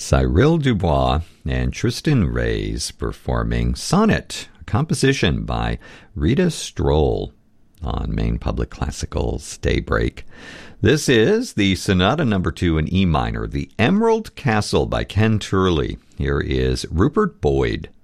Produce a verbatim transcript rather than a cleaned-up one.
Cyril Dubois and Tristan Reyes performing Sonnet, a composition by Rita Stroll on Maine Public Classical's Daybreak. This is the Sonata Number Two in E minor, The Emerald Castle by Ken Turley. Here is Rupert Boyd.